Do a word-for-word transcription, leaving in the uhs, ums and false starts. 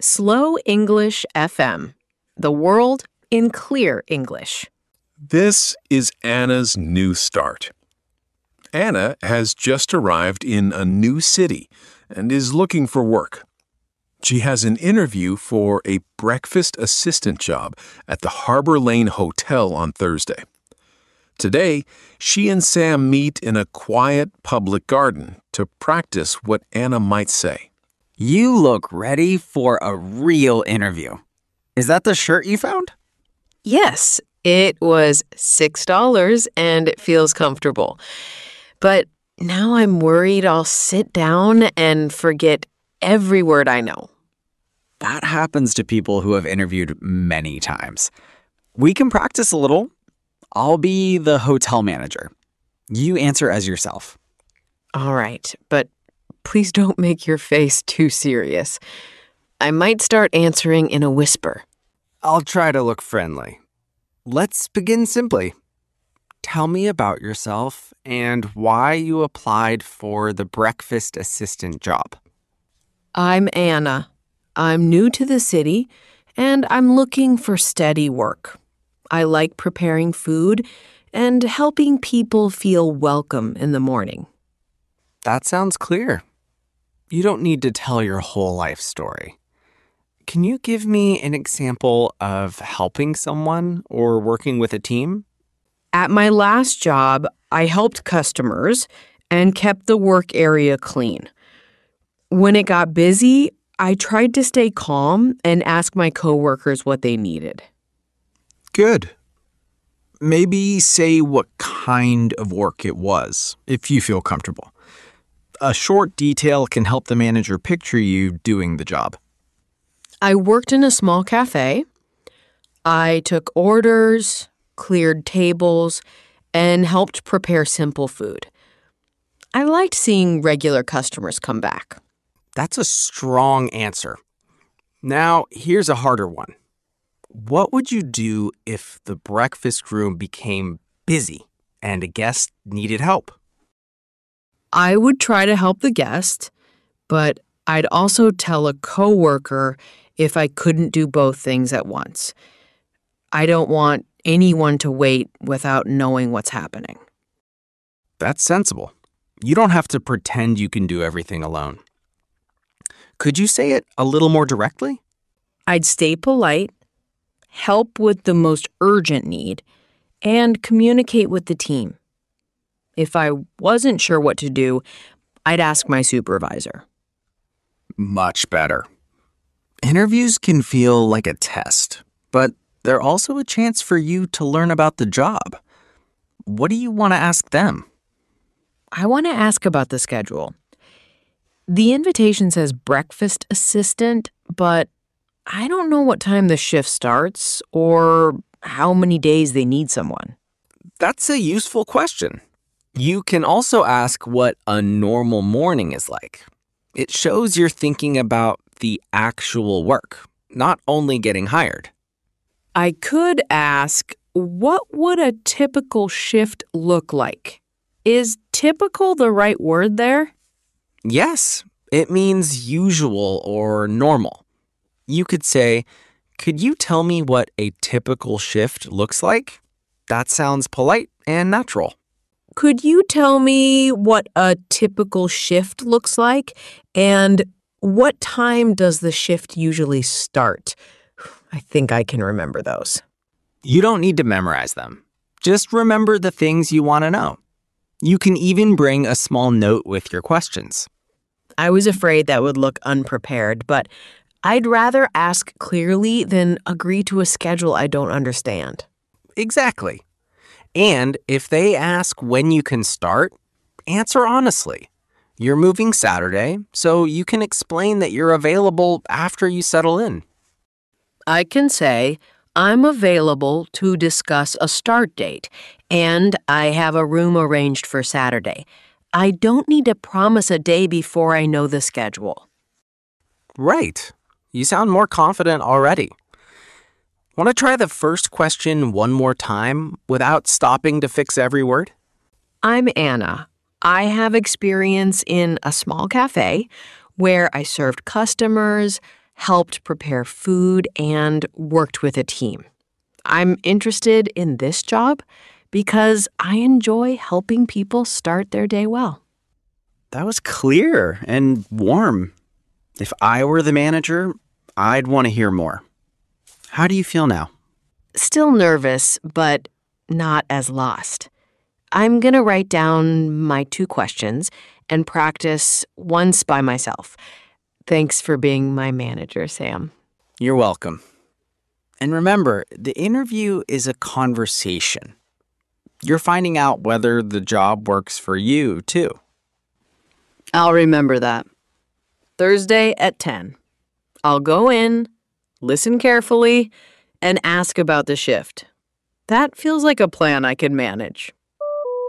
Slow English F M, the world in clear English. This is Anna's new start. Anna has just arrived in a new city and is looking for work. She has an interview for a breakfast assistant job at the Harbor Lane Hotel on Thursday. Today, she and Sam meet in a quiet public garden to practice what Anna might say. You look ready for a real interview. Is that the shirt you found? Yes, it was six dollars and it feels comfortable. But now I'm worried I'll sit down and forget every word I know. That happens to people who have interviewed many times. We can practice a little. I'll be the hotel manager. You answer as yourself. All right, but please don't make your face too serious. I might start answering in a whisper. I'll try to look friendly. Let's begin simply. Tell me about yourself and why you applied for the breakfast assistant job. I'm Anna. I'm new to the city, and I'm looking for steady work. I like preparing food and helping people feel welcome in the morning. That sounds clear. You don't need to tell your whole life story. Can you give me an example of helping someone or working with a team? At my last job, I helped customers and kept the work area clean. When it got busy, I tried to stay calm and ask my coworkers what they needed. Good. Maybe say what kind of work it was, if you feel comfortable. A short detail can help the manager picture you doing the job. I worked in a small cafe. I took orders, cleared tables, and helped prepare simple food. I liked seeing regular customers come back. That's a strong answer. Now, here's a harder one. What would you do if the breakfast room became busy and a guest needed help? I would try to help the guest, but I'd also tell a coworker if I couldn't do both things at once. I don't want anyone to wait without knowing what's happening. That's sensible. You don't have to pretend you can do everything alone. Could you say it a little more directly? I'd stay polite, help with the most urgent need, and communicate with the team. If I wasn't sure what to do, I'd ask my supervisor. Much better. Interviews can feel like a test, but they're also a chance for you to learn about the job. What do you want to ask them? I want to ask about the schedule. The invitation says breakfast assistant, but I don't know what time the shift starts or how many days they need someone. That's a useful question. You can also ask what a normal morning is like. It shows you're thinking about the actual work, not only getting hired. I could ask, what would a typical shift look like? Is typical the right word there? Yes, it means usual or normal. You could say, could you tell me what a typical shift looks like? That sounds polite and natural. Could you tell me what a typical shift looks like? And what time does the shift usually start? I think I can remember those. You don't need to memorize them. Just remember the things you want to know. You can even bring a small note with your questions. I was afraid that would look unprepared, but I'd rather ask clearly than agree to a schedule I don't understand. Exactly. And if they ask when you can start, answer honestly. You're moving Saturday, so you can explain that you're available after you settle in. I can say, I'm available to discuss a start date, and I have a room arranged for Saturday. I don't need to promise a day before I know the schedule. Right. You sound more confident already. Want to try the first question one more time without stopping to fix every word? I'm Anna. I have experience in a small cafe where I served customers, helped prepare food, and worked with a team. I'm interested in this job because I enjoy helping people start their day well. That was clear and warm. If I were the manager, I'd want to hear more. How do you feel now? Still nervous, but not as lost. I'm going to write down my two questions and practice once by myself. Thanks for being my manager, Sam. You're welcome. And remember, the interview is a conversation. You're finding out whether the job works for you, too. I'll remember that. Thursday at ten. I'll go in, listen carefully, and ask about the shift. That feels like a plan I can manage.